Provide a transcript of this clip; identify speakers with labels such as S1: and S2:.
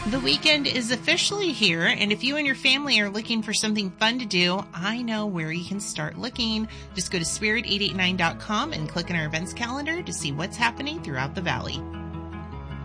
S1: The weekend is officially here, and if you and your family are looking for something fun to do, I know where you can start looking. Just go to spirit889.com and click on our events calendar to see what's happening throughout the valley.